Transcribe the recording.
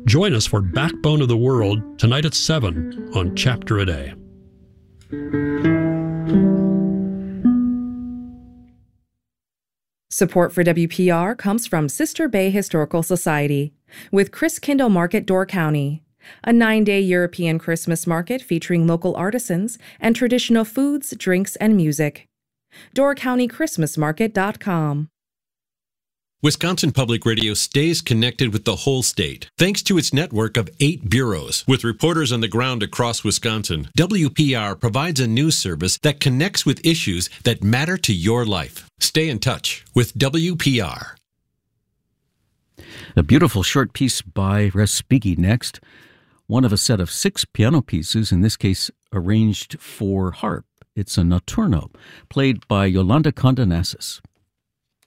Join us for Backbone of the World tonight at 7 on Chapter a Day. Support for WPR comes from Sister Bay Historical Society with Christkindl Market, Door County, a 9-day European Christmas market featuring local artisans and traditional foods, drinks, and music. DoorCountyChristmasMarket.com. Wisconsin Public Radio stays connected with the whole state thanks to its network of 8 bureaus. With reporters on the ground across Wisconsin, WPR provides a news service that connects with issues that matter to your life. Stay in touch with WPR. A beautiful short piece by Respighi next, one of a set of 6 piano pieces, in this case arranged for harp. It's a notturno, played by Yolanda Condonassis.